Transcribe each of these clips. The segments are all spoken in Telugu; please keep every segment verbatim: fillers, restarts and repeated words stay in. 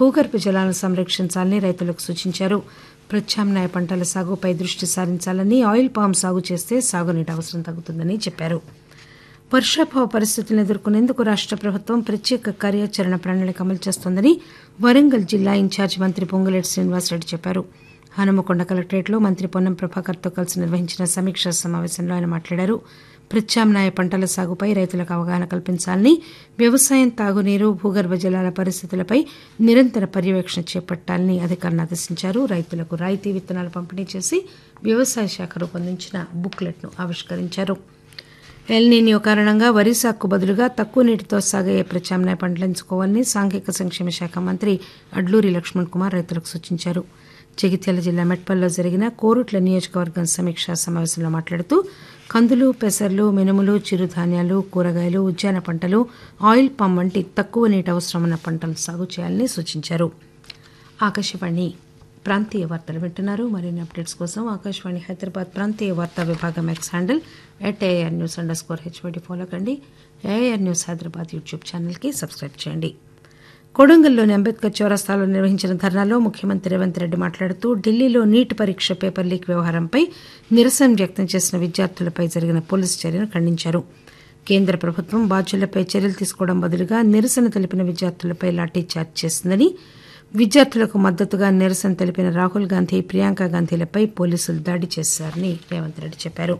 భూగర్భ జలాలను సంరక్షించాలని రైతులకు సూచించారు. ప్రత్యామ్నాయ పంటల సాగుపై దృష్టి సారించాలని, ఆయిల్ పామ్ సాగు చేస్తే సాగునీటి అవసరం తగ్గుతుందని చెప్పారు. వర్షాభావ పరిస్థితులను ఎదుర్కొనేందుకు రాష్ట ప్రభుత్వం ప్రత్యేక కార్యాచరణ ప్రణాళిక అమలు చేస్తోందని వరంగల్ జిల్లా ఇన్ఛార్జి మంత్రి పొంగులేటి శ్రీనివాసరెడ్డి చెప్పారు. హనుమకొండ కలెక్టరేట్లో మంత్రి పొన్నం ప్రభాకర్తో కలిసి నిర్వహించిన సమీక్షా సమావేశంలో ఆయన మాట్లాడారు. ప్రత్యామ్నాయ పంటల సాగుపై రైతులకు అవగాహన కల్పించాలని, వ్యవసాయం, తాగునీరు, భూగర్భ జలాల పరిస్థితులపై నిరంతర పర్యవేక్షణ చేపట్టాలని అధికారులను ఆదేశించారు. రైతులకు రాయితీ విత్తనాలు పంపిణీ చేసి వ్యవసాయ శాఖ రూపొందించిన బుక్లెట్ను ఆవిష్కరించారు. ఎల్నినియో కారణంగా వరి సాగుకు బదులుగా తక్కువ నీటితో సాగయ్యే ప్రత్యామ్నాయ పంటలు ఎంచుకోవాలని సాంఘిక సంక్షేమ శాఖ మంత్రి అడ్లూరి లక్ష్మణ్ కుమార్ రైతులకు సూచించారు. జగిత్యాల జిల్లా మెట్పల్లో జరిగిన కోరుట్ల నియోజకవర్గం సమీక్షా సమావేశంలో మాట్లాడుతూ కందులు, పెసర్లు, మినుములు, చిరుధాన్యాలు, కూరగాయలు, ఉద్యాన పంటలు, ఆయిల్ పామ్ వంటి తక్కువ నీటి అవసరం ఉన్న పంటలు సాగు చేయాలని సూచించారు. ఆకాశవాణి ప్రాంతీయ వార్తలు వింటున్నారు. మరిన్ని అప్డేట్స్ కోసం ఆకాశవాణి హైదరాబాద్ ప్రాంతీయ వార్తా విభాగం X handle at AR news under score HYD follow కండి. ఏఆర్ న్యూస్ హైదరాబాద్ యూట్యూబ్ ఛానల్కి సబ్స్క్రైబ్ చేయండి. కొడంగల్లోని అంబేద్కర్ చౌరస్తాలో నిర్వహించిన ధర్నాలో ముఖ్యమంత్రి రేవంత్ రెడ్డి మాట్లాడుతూ ఢిల్లీలో నీట్ పరీక్ష పేపర్ లీక్ వ్యవహారంపై నిరసన వ్యక్తం చేసిన విద్యార్థులపై జరిగిన పోలీసు చర్యను ఖండించారు. కేంద్ర ప్రభుత్వం బాధ్యులపై చర్యలు తీసుకోవడం బదులుగా నిరసన తెలిపిన విద్యార్థులపై లాఠీ చార్జ్ చేసిందని, విద్యార్థులకు మద్దతుగా నిరసన తెలిపిన రాహుల్ గాంధీ, ప్రియాంక గాంధీలపై పోలీసులు దాడి చేశారని రేవంత్ రెడ్డి చెప్పారు.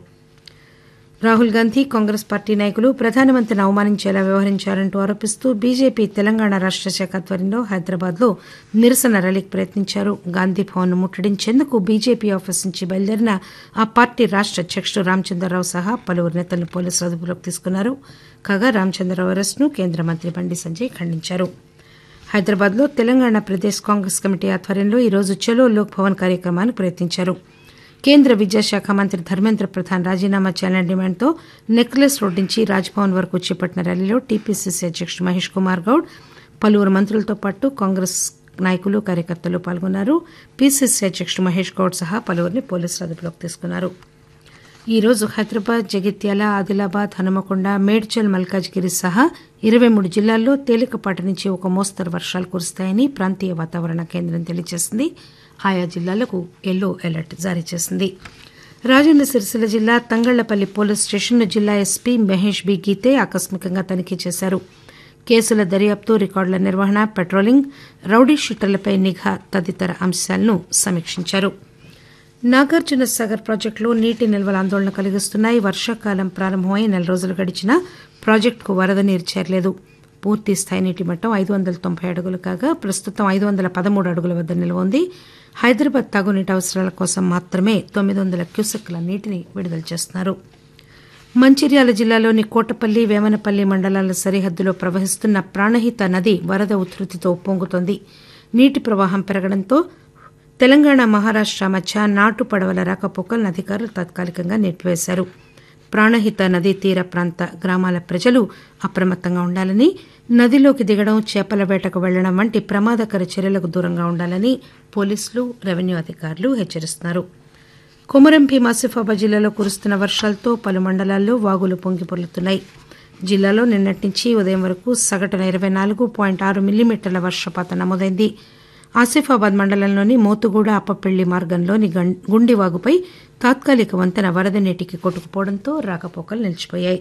రాహుల్ గాంధీ, కాంగ్రెస్ పార్టీ నాయకులు ప్రధానమంత్రిని అవమానించేలా వ్యవహరించారంటూ ఆరోపిస్తూ బీజేపీ తెలంగాణ రాష్ట శాఖ ఆధ్వర్యంలో హైదరాబాద్లో నిరసన ర్యాలీకి ప్రయత్నించారు. గాంధీ భవన్ను ముట్టడించేందుకు బీజేపీ ఆఫీస్ నుంచి బయలుదేరిన ఆ పార్టీ రాష్ట అధ్యకుడు రామచంద్రరావు సహా పలువురు నేతలను పోలీసులు అదుపులోకి తీసుకున్నారు. కాగా రామచంద్రరావు అరెస్టును కేంద్ర మంత్రి బండి సంజయ్ ఖండించారు. హైదరాబాద్లో తెలంగాణ ప్రదేశ్ కాంగ్రెస్ కమిటీ ఆధ్వర్యంలో ఈరోజు చలో లోక్ భవన్ కార్యక్రమాన్ని ప్రయత్నించారు. కేంద్ర విద్యాశాఖ మంత్రి ధర్మేంద్ర ప్రధాన్ రాజీనామా చేయాలనే డిమాండ్తో నెక్లెస్ రోడ్ నుంచి రాజ్భవన్ వరకు చేపట్టిన ర్యాలీలో టీపీసీసీ అధ్యకుడు మహేష్ కుమార్ గౌడ్, పలువురు మంత్రులతో పాటు కాంగ్రెస్ నాయకులు, కార్యకర్తలు పాల్గొన్నారు. పీసీసీ అధ్యకుడు మహేష్ గౌడ్ సహా పలువురిని పోలీసులు అదుపులోకి తీసుకున్నారు. ఈ రోజు హైదరాబాద్, జగిత్యాల, ఆదిలాబాద్, హనుమకొండ, మేడ్చల్, మల్కాజ్గిరి సహా ఇరవై మూడు జిల్లాల్లో తేలికపాటి నుంచి ఒక మోస్తరు వర్షాలు కురుస్తాయని ప్రాంతీయ వాతావరణ కేంద్రం తెలియజేసింది. ఆయా జిల్లాలకు ఎల్లో అలర్ట్ జారీ చేసింది. రాజన్న సిరిసిల్ల జిల్లా తంగళ్లపల్లి పోలీస్ స్టేషన్ను జిల్లా ఎస్పీ మహేష్ బి గీతే ఆకస్మికంగా తనిఖీ చేశారు. కేసుల దర్యాప్తు, రికార్డుల నిర్వహణ, పెట్రోలింగ్, రౌడీ షీటర్లపై నిఘా తదితర అంశాలను సమీక్షించారు. నాగార్జున సాగర్ ప్రాజెక్టులో నీటి నిల్వల ఆందోళన కలిగిస్తున్నాయి. వర్షాకాలం ప్రారంభమై నెల రోజులు గడిచినా ప్రాజెక్టుకు వరద నీరు చేరలేదు. పూర్తి స్థాయి నీటి మట్టం ఐదు వందల తొంభై అడుగులు కాగా ప్రస్తుతం ఐదు వందల పదమూడు అడుగుల వద్ద నిల్వ ఉంది. హైదరాబాద్ తాగునీటి అవసరాల కోసం మాత్రమే తొమ్మిది వందల క్యూసెక్కుల నీటిని విడుదల చేస్తున్నారు. మంచిర్యాల జిల్లాలోని కోటపల్లి, వేమనపల్లి మండలాల సరిహద్దులో ప్రవహిస్తున్న ప్రాణహిత నది వరద ఉధృతితో పొంగుతోంది. నీటి ప్రవాహం పెరగడంతో తెలంగాణ, మహారాష్ట మధ్య నాటు పడవల రాకపోకలను అధికారులు తాత్కాలికంగా నెట్టివేశారు. ప్రాణహిత నదీ తీర ప్రాంత గ్రామాల ప్రజలు అప్రమత్తంగా ఉండాలని, నదిలోకి దిగడం, చేపల వేటకు వెళ్లడం వంటి ప్రమాదకర చర్యలకు దూరంగా ఉండాలని పోలీసులు, రెవెన్యూ అధికారులు హెచ్చరిస్తున్నారు. కొమరం భీం ఆసిఫాబాద్ జిల్లాలో కురుస్తున్న వర్షాలతో పలు మండలాల్లో వాగులు పొంగి పొర్లుతున్నాయి. జిల్లాలో నిన్నటి నుంచి ఉదయం వరకు సగటున ఇరవై నాలుగు పాయింట్ ఆరు మిల్లీమీటర్ల వర్షపాతం నమోదైంది. ఆసిఫాబాద్ మండలంలోని మోతుగూడ, అప్పపెల్లి మార్గంలోని గుండివాగుపై తాత్కాలిక వంతెన వరద నీటికి కొట్టుకుపోవడంతో రాకపోకలు నిలిచిపోయాయి.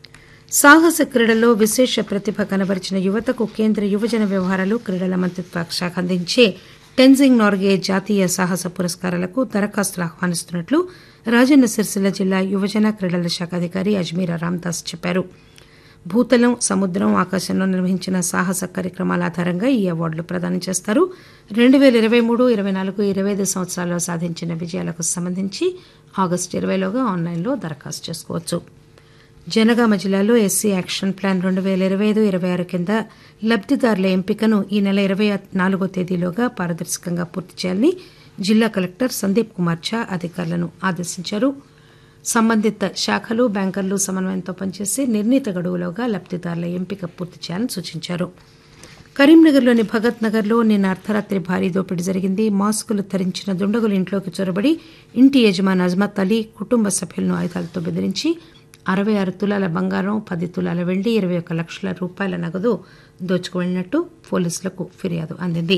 సాహస క్రీడల్లో విశేష ప్రతిభ కనబరిచిన యువతకు కేంద్ర యువజన వ్యవహారాలు, క్రీడల మంత్రిత్వ శాఖ అందించే టెన్జింగ్ నార్గే జాతీయ సాహస పురస్కారాలకు దరఖాస్తులు ఆహ్వానిస్తున్నట్లు రాజన్న సిరిసిల్ల జిల్లా యువజన క్రీడల శాఖ అధికారి అజ్మీరా రామదాస్ చెప్పారు. భూతలం, సముద్రం, ఆకాశంలో నిర్వహించిన సాహస కార్యక్రమాల ఆధారంగా ఈ అవార్డులు ప్రదానం చేస్తారు. రెండు పేల ఇరవై మూడు ఇరవై నాలుగు ఇరవై ఐదు సంవత్సరాల్లో సాధించిన విజయాలకు సంబంధించి ఆగస్టు ఇరవైలోగా ఆన్లైన్లో దరఖాస్తు చేసుకోవచ్చు. జనగామ జిల్లాలో ఎస్సీ యాక్షన్ ప్లాన్ రెండు పేల ఇరవై ఐదు ఇరవై ఆరు కింద లబ్దిదారుల ఎంపికను ఈ నెల ఇరవై నాలుగో తేదీలోగా పారదర్శకంగా పూర్తి చేయాలని జిల్లా కలెక్టర్ సందీప్ కుమార్ ఝా అధికారులను ఆదేశించారు. సంబంధిత శాఖలు, బ్యాంకర్లు సమన్వయంతో పనిచేసి నిర్ణీత గడువులోగా లబ్దిదారుల ఎంపిక పూర్తి చేయాలని సూచించారు. కరీంనగర్లోని భగత్ నగర్లో నిన్న అర్ధరాత్రి భారీ దోపిడీ జరిగింది. మాస్కులు ధరించిన దుండగులు ఇంట్లోకి చొరబడి ఇంటి యజమాని అజ్మత్ అలీ, కుటుంబ సభ్యులను ఆయుధాలతో బెదిరించి అరవై ఆరు తులాల బంగారం, పది తులాల వెండి, ఇరవై ఒక్క లక్షల రూపాయల నగదు దోచుకు వెళ్లినట్టు పోలీసులకు ఫిర్యాదు అందింది.